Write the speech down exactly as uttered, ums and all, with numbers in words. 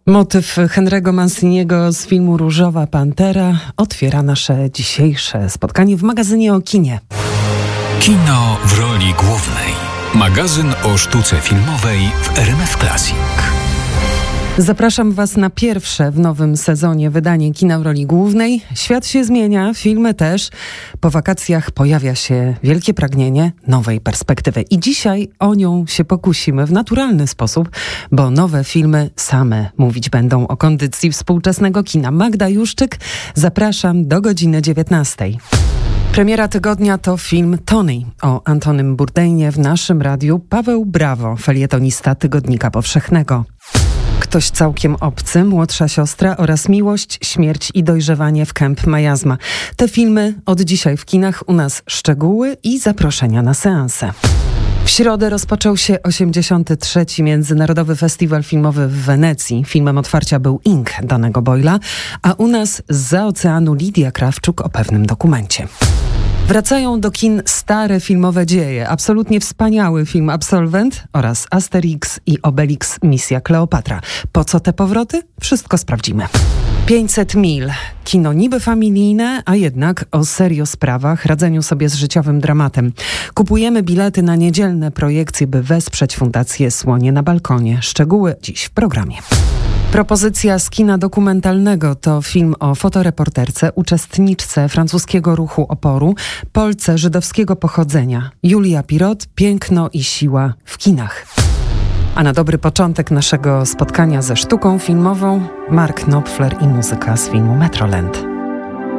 Motyw Henry'ego Manciniego z filmu Różowa Pantera otwiera nasze dzisiejsze spotkanie w magazynie o kinie. Kino w roli głównej. Magazyn o sztuce filmowej w R M F Classic. Zapraszam Was na pierwsze w nowym sezonie wydanie Kina w roli głównej. Świat się zmienia, filmy też. Po wakacjach pojawia się wielkie pragnienie nowej perspektywy. I dzisiaj o nią się pokusimy w naturalny sposób, bo nowe filmy same mówić będą o kondycji współczesnego kina. Magda Juszczyk, zapraszam do godziny dziewiętnastej. Premiera tygodnia to film Tony o Antonym Bourdainie w naszym radiu. Paweł Brawo, felietonista Tygodnika Powszechnego. Ktoś całkiem obcy, Młodsza siostra oraz Miłość, śmierć i dojrzewanie w Camp Miasma. Te filmy od dzisiaj w kinach, u nas szczegóły i zaproszenia na seanse. W środę rozpoczął się osiemdziesiąty trzeci Międzynarodowy Festiwal Filmowy w Wenecji. Filmem otwarcia był Ink Danego Boyla, a u nas zza oceanu Lidia Krawczuk o pewnym dokumencie. Wracają do kin stare filmowe dzieje. Absolutnie wspaniały film Absolwent oraz Asterix i Obelix Misja Kleopatra. Po co te powroty? Wszystko sprawdzimy. pięćset mil. Kino niby familijne, a jednak o serio sprawach, radzeniu sobie z życiowym dramatem. Kupujemy bilety na niedzielne projekcje, by wesprzeć Fundację Słonie na Balkonie. Szczegóły dziś w programie. Propozycja z kina dokumentalnego to film o fotoreporterce, uczestniczce francuskiego ruchu oporu, Polce żydowskiego pochodzenia. Julia Pirot, Piękno i siła w kinach. A na dobry początek naszego spotkania ze sztuką filmową Mark Knopfler i muzyka z filmu Metroland.